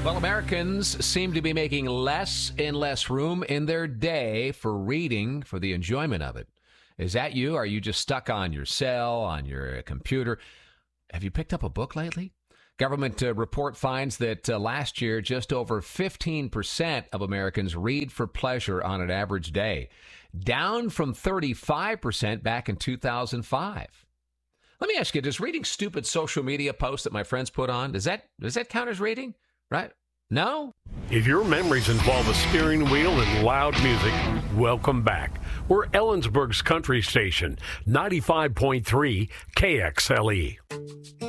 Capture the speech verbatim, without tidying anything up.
Well, Americans seem to be making less and less room in their day for reading for the enjoyment of it. Is that you? Are you just stuck on your cell, on your computer? Have you picked up a book lately? Government uh, report finds that uh, last year, just over fifteen percent of Americans read for pleasure on an average day, down from thirty-five percent back in two thousand five. Let me ask you, does reading stupid social media posts that my friends put on, does that does that count as reading? Right? No? If your memories involve a steering wheel and loud music, welcome back. We're Ellensburg's country station, ninety-five point three K X L E.